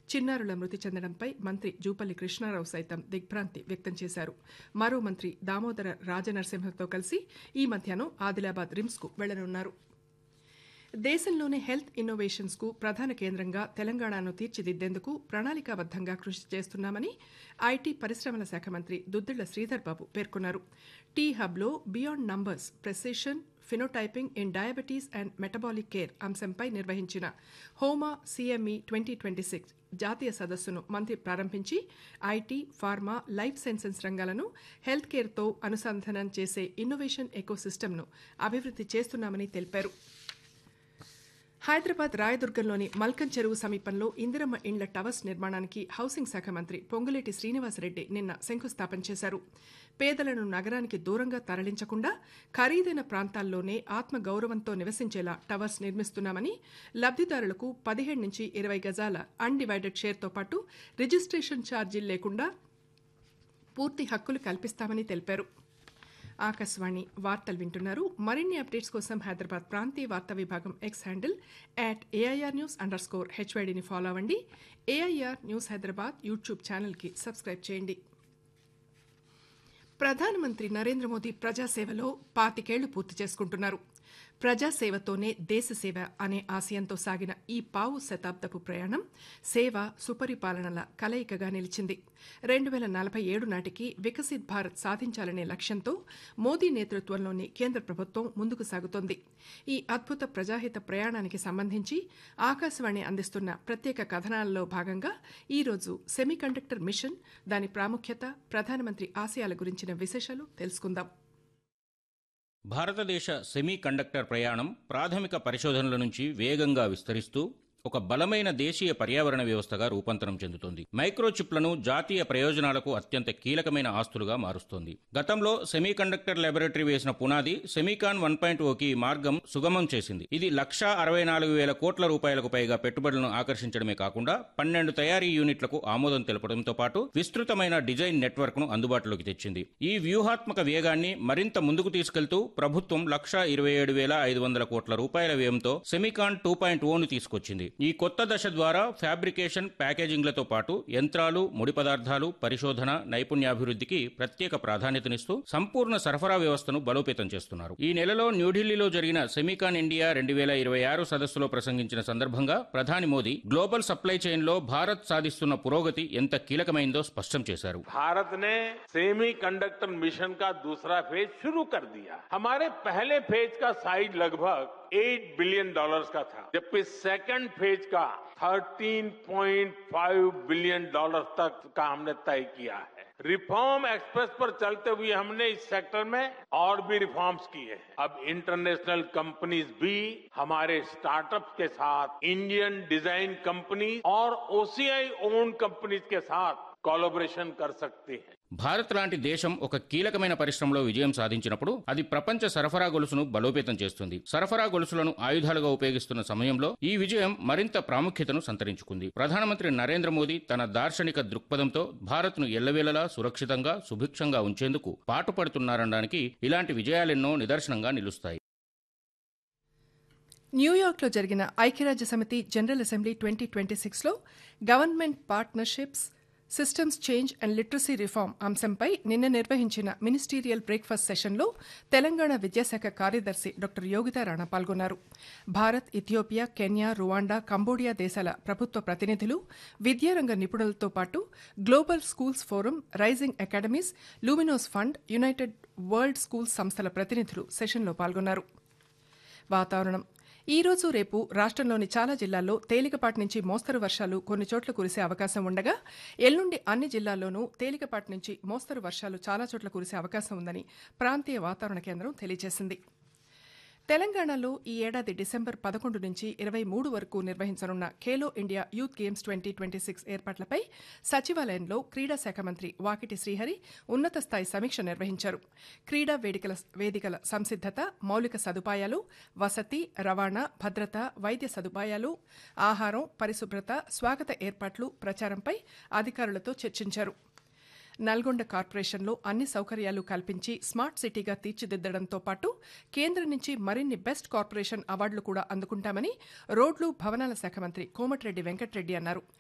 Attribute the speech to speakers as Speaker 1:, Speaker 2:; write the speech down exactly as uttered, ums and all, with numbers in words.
Speaker 1: చిన్నారుల మృతి చెందడంపై మంత్రి జూపల్లి కృష్ణారావు సైతం దిగ్భ్రాంతి వ్యక్తం చేశారు. మరో మంత్రి దామోదర రాజనరసింహతో కలిసి ఈ మధ్యాహ్నం ఆదిలాబాద్ రిమ్స్ కు వెళ్లనున్నారు. దేశంలోని హెల్త్ ఇన్నోవేషన్స్ కు ప్రధాన కేంద్రంగా తెలంగాణను తీర్చిదిద్దేందుకు ప్రణాళికాబద్దంగా కృషి చేస్తున్నామని ఐటీ పరిశ్రమల శాఖ మంత్రి దుద్దిళ్ల శ్రీధర్ బాబు పేర్కొన్నారు. Tea హబ్లో beyond numbers precision phenotyping in diabetes and metabolic care అంశంపై నిర్వహించిన హోమా సీఎంఈ ట్వంటీ ట్వంటీ సిక్స్ జాతీయ సదస్సును మంత్రి ప్రారంభించి ఐటీ, ఫార్మా, లైఫ్ సైన్సెస్ రంగాలను హెల్త్ కేర్తో అనుసంధానం చేసే ఇన్నోవేషన్ ఎకోసిస్టమ్ను అభివృద్ది చేస్తున్నామని తెలిపారు. హైదరాబాద్ రాయదుర్గంలోని మల్కం చెరువు సమీపంలో ఇందిరమ్మ ఇండ్ల టవర్స్ నిర్మాణానికి హౌసింగ్ శాఖ మంత్రి పొంగులేటి శ్రీనివాసరెడ్డి నిన్న శంకుస్థాపన చేశారు. పేదలను నగరానికి దూరంగా తరలించకుండా ఖరీదైన ప్రాంతాల్లోనే ఆత్మగౌరవంతో నివసించేలా టవర్స్ నిర్మిస్తున్నామని, లబ్దిదారులకు పదిహేడు నుంచి ఇరవై గజాల అన్డివైడెడ్ షేర్తో పాటు రిజిస్ట్రేషన్ ఛార్జీలు లేకుండా పూర్తి హక్కులు కల్పిస్తామని తెలిపారు. ఆకాశవాణి వార్తలు వింటున్నారు. మరిన్ని అప్డేట్స్ కోసం హైదరాబాద్ ప్రాంతీయ వార్తా విభాగం X handle at AIR news under score హెచ్వైడీని follow అవ్వండి. ఏఐఆర్ న్యూస్ హైదరాబాద్ యూట్యూబ్ ఛానల్కి సబ్స్క్రైబ్ చేయండి. ప్రధానమంత్రి నరేంద్ర మోదీ ప్రజాసేవలో పాతికేళ్లు పూర్తి చేసుకుంటున్నారు. ప్రజాసేవతోనే దేశసేవ అనే ఆశయంతో సాగిన ఈ పావు శతాబ్దపు ప్రయాణం సేవ, సుపరిపాలనల కలయికగా నిలిచింది. రెండు వేల నలభై ఏడు నాటికి వికసిత్ భారత్ సాధించాలనే లక్ష్యంతో మోదీ నేతృత్వంలోని కేంద్ర ప్రభుత్వం ముందుకు సాగుతోంది. ఈ అద్భుత ప్రజాహిత ప్రయాణానికి సంబంధించి ఆకాశవాణి అందిస్తున్న ప్రత్యేక కథనాలలో భాగంగా ఈరోజు సెమీకండక్టర్ మిషన్, దాని ప్రాముఖ్యత, ప్రధానమంత్రి ఆశయాల గురించిన విశేషాలు తెలుసుకుందాం.
Speaker 2: భారతదేశ సెమీ కండక్టర్ ప్రయాణం ప్రాథమిక పరిశోధనల నుంచి వేగంగా విస్తరిస్తూ ఒక బలమైన దేశీయ పర్యావరణ వ్యవస్థగా రూపాంతరం చెందుతోంది. మైక్రోచిప్లను జాతీయ ప్రయోజనాలకు అత్యంత కీలకమైన ఆస్తులుగా మారుస్తోంది. గతంలో సెమీ కండక్టర్ ల్యాబొరేటరీ వేసిన పునాది సెమీకాన్ వన్ పాయింట్ ఓకి మార్గం సుగమం చేసింది. ఇది లక్షా అరవై నాలుగు వేల కోట్ల రూపాయలకు పైగా పెట్టుబడులను ఆకర్షించడమే కాకుండా పన్నెండు తయారీ యూనిట్లకు ఆమోదం తెలపడంతో పాటు విస్తృతమైన డిజైన్ నెట్వర్క్ ను అందుబాటులోకి తెచ్చింది. ఈ వ్యూహాత్మక వేగాన్ని మరింత ముందుకు తీసుకెళ్తూ ప్రభుత్వం లక్షా ఇరవై ఏడు వేల ఐదు వందల కోట్ల రూపాయల వ్యయంతో సెమీకాన్ టూ పాయింట్ ఓను తీసుకొచ్చింది. ఈ కొత్త దశ ద్వారా ఫ్యాబ్రికేషన్, ప్యాకేజింగ్లతో పాటు యంత్రాలు, ముడి పదార్థాలు, పరిశోధన, నైపుణ్యాభివృద్ధికి ప్రత్యేక ప్రాధాన్యతనిస్తూ సంపూర్ణ సరఫరా వ్యవస్థను బలోపేతం చేస్తున్నారు. ఈ నెలలో న్యూఢిల్లీలో జరిగిన సెమీకాన్ ఇండియా రెండు వేల ఇరవై ఆరు సదస్సులో ప్రసంగించిన సందర్భంగా ప్రధాని మోదీ గ్లోబల్ సప్లై చైన్ లో భారత్ సాధిస్తున్న పురోగతి ఎంత కీలకమైందో స్పష్టం చేశారు.
Speaker 3: భారత్ నే सेमी कंडक्टर मिशन का दूसरा फेज शुरू कर दिया. हमारे पहले फेज का साइज लगभग आठ बिलियन डॉलर्स का था, जबकि सेकंड फेज का तेरह पॉइंट पाँच बिलियन डॉलर तक का हमने तय किया है. रिफॉर्म एक्सप्रेस पर चलते हुए हमने इस सेक्टर में और भी रिफॉर्म्स किए हैं. अब इंटरनेशनल कंपनीज भी हमारे स्टार्टअप्स के साथ, इंडियन डिजाइन कंपनी और ओसीआई ओन कंपनीज के साथ कोलैबोरेशन कर सकते हैं.
Speaker 2: భారత్ లాంటి దేశం ఒక కీలకమైన పరిశ్రమలో విజయం సాధించినప్పుడు అది ప్రపంచ సరఫరా గొలుసును బలోపేతం చేస్తుంది. సరఫరా గొలుసులను ఆయుధాలుగా ఉపయోగిస్తున్న సమయంలో ఈ విజయం మరింత ప్రాముఖ్యతను సంతరించుకుంది. ప్రధానమంత్రి నరేంద్ర మోదీ తన దార్శనిక దృక్పథంతో భారత్ను ఎల్లవేళలా సురక్షితంగా, సుభిక్షంగా ఉంచేందుకు పాటుపడుతున్నారనడానికి ఇలాంటి విజయాలెన్నో నిదర్శనంగా నిలుస్తాయి.
Speaker 1: న్యూయార్క్లో జరిగిన ఐక్యరాజ్య సమితి జనరల్ అసెంబ్లీ ట్వంటీ ట్వంటీ సిక్స్లో government partnerships, systems change and literacy reform అంశంపై నిన్న నిర్వహించిన మినిస్టీరియల్ బ్రేక్ఫాస్ట్ సెషన్లో తెలంగాణ విద్యాశాఖ కార్యదర్శి డాక్టర్ యోగితా రాణా పాల్గొన్నారు. Bharat, Ethiopia, Kenya, Rwanda, Cambodia దేశాల ప్రభుత్వ ప్రతినిధులు, విద్యారంగ నిపుణులతో పాటు global schools forum, rising academies, Luminos fund, United world schools సంస్థల ప్రతినిధులు సెషన్లో పాల్గొన్నారు. వాతావరణం. ఈ రోజు, రేపు రాష్ట్రంలోని చాలా జిల్లాల్లో తేలికపాటి నుంచి మోస్తరు వర్షాలు కొన్ని చోట్ల కురిసే అవకాశం ఉండగా, ఎల్లుండి అన్ని జిల్లాల్లోనూ తేలికపాటి నుంచి మోస్తరు వర్షాలు చాలా చోట్ల కురిసే అవకాశం ఉందని ప్రాంతీయ వాతావరణ కేంద్రం తెలియజేసింది. తెలంగాణలో ఈ ఏడాది డిసెంబర్ పదకొండు నుంచి ఇరవై మూడు వరకు నిర్వహించనున్న Khelo India youth games twenty twenty six ఏర్పాట్లపై సచివాలయంలో క్రీడా శాఖ మంత్రి వాకిటి శ్రీహరి ఉన్నత స్థాయి సమీక్ష నిర్వహించారు. క్రీడా వేదికల వేదికల సంసిద్దత, మౌలిక సదుపాయాలు, వసతి, రవాణా, భద్రత, వైద్య సదుపాయాలు, ఆహారం, పరిశుభ్రత, స్వాగత ఏర్పాట్లు, ప్రచారంపై అధికారులతో చర్చించారు. నల్గొండ కార్పొరేషన్లో అన్ని సౌకర్యాలు కల్పించి స్మార్ట్ సిటీగా తీర్చిదిద్దడంతో పాటు కేంద్రం నుంచి మరిన్ని బెస్ట్ కార్పొరేషన్ అవార్డులు కూడా అందుకుంటామని రోడ్లు, భవనాల శాఖ మంత్రి కోమటిరెడ్డి వెంకటరెడ్డి అన్నారు.